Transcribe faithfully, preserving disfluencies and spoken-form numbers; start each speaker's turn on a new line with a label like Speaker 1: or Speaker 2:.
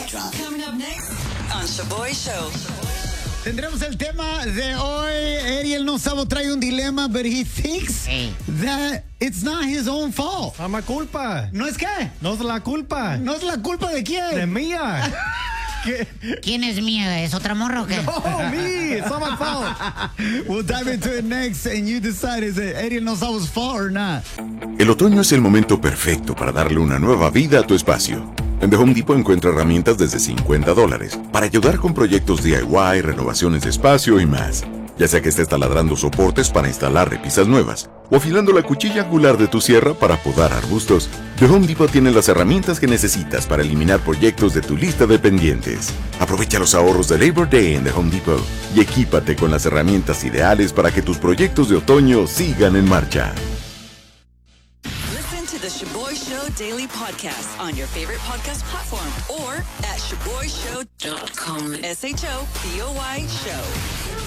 Speaker 1: drunk. Coming up next on Shaboy Show.
Speaker 2: Tendremos el tema de hoy. Ariel no sabe, trae un dilema, but he thinks
Speaker 3: Hey.
Speaker 2: that it's not his own fault.
Speaker 4: No me culpa.
Speaker 2: ¿No es qué?
Speaker 4: No es la culpa.
Speaker 2: ¿No es la culpa de quién?
Speaker 4: De mía. ¿Qué?
Speaker 3: ¿Quién es mía? ¿Es otra morra o qué?
Speaker 4: Oh, me. It's not my fault.
Speaker 2: We'll dive into it next and you decide is it Ariel no sabe's fault or not.
Speaker 5: El otoño es el momento perfecto para darle una nueva vida a tu espacio. En The Home Depot encuentra herramientas desde cincuenta dólares para ayudar con proyectos D I Y, renovaciones de espacio y más. Ya sea que estés taladrando soportes para instalar repisas nuevas o afilando la cuchilla angular de tu sierra para podar arbustos, The Home Depot tiene las herramientas que necesitas para eliminar proyectos de tu lista de pendientes. Aprovecha los ahorros de Labor Day en The Home Depot y equípate con las herramientas ideales para que tus proyectos de otoño sigan en marcha.
Speaker 1: Listen to the Shaboy Show Daily Podcast on your favorite podcast platform or at shaboy show dot com. S H O B O Y Show.